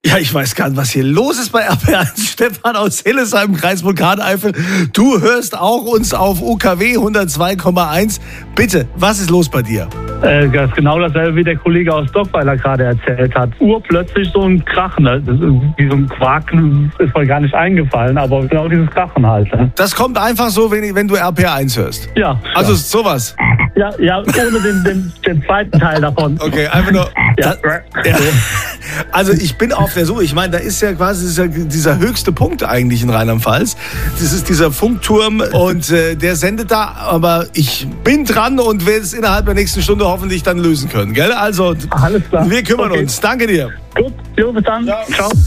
Ja, ich weiß gar nicht, was hier los ist bei RPR1. Stefan aus Hillesheim, Kreis Vulkaneifel. Du hörst auch uns auf UKW 102,1. Bitte, was ist los bei dir? Das ist genau dasselbe, wie der Kollege aus Dockweiler gerade erzählt hat. Urplötzlich so ein Krachen, wie so ein Quaken ist mir gar nicht eingefallen, aber genau dieses Krachen halt. Ne? Das kommt einfach so, wenn du RPR1 hörst? Ja. Also sowas? Ja, ohne den zweiten Teil davon. Okay, einfach nur... Ja. Also ich bin auf der Suche. Ich meine, da ist ja quasi dieser höchste Punkt eigentlich in Rheinland-Pfalz. Das ist dieser Funkturm und der sendet da. Aber ich bin dran und werde es innerhalb der nächsten Stunde hoffentlich dann lösen können. Gell? Also, alles klar. Wir kümmern uns. Danke dir. Gut, jo, bis dann. Ja. Ciao.